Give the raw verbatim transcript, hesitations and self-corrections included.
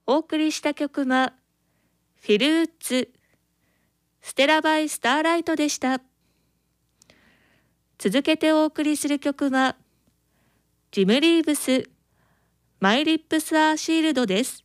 お送りした曲はフィルーツステラバイスターライトでした。続けてお送りする曲はジム・リーブスマイリップス・アー・シールドです。